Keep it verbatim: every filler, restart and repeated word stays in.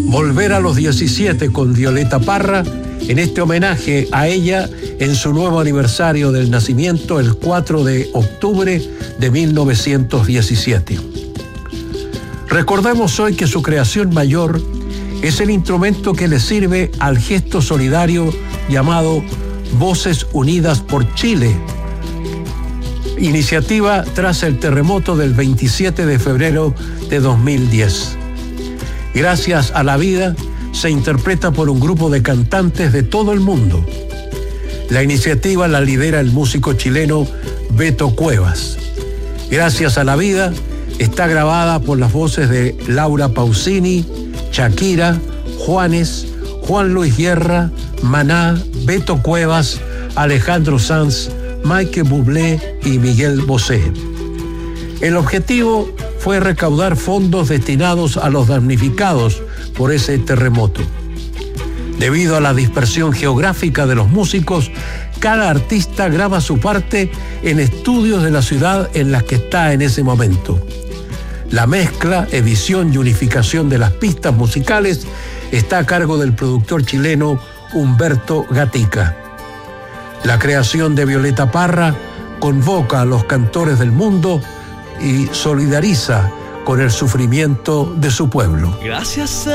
Volver a los diecisiete con Violeta Parra, en este homenaje a ella en su nuevo aniversario del nacimiento, el cuatro de octubre de mil novecientos diecisiete. Recordemos hoy que su creación mayor es el instrumento que le sirve al gesto solidario llamado Voces Unidas por Chile, iniciativa tras el terremoto del veintisiete de febrero de dos mil diez. Gracias a la vida se interpreta por un grupo de cantantes de todo el mundo. La iniciativa la lidera el músico chileno Beto Cuevas. Gracias a la vida está grabada por las voces de Laura Pausini, Shakira, Juanes, Juan Luis Guerra, Maná, Beto Cuevas, Alejandro Sanz, Michael Bublé y Miguel Bosé. El objetivo fue recaudar fondos destinados a los damnificados por ese terremoto. Debido a la dispersión geográfica de los músicos, cada artista graba su parte en estudios de la ciudad en las que está en ese momento. La mezcla, edición y unificación de las pistas musicales está a cargo del productor chileno Humberto Gatica. La creación de Violeta Parra convoca a los cantores del mundo y solidariza con el sufrimiento de su pueblo. Gracias.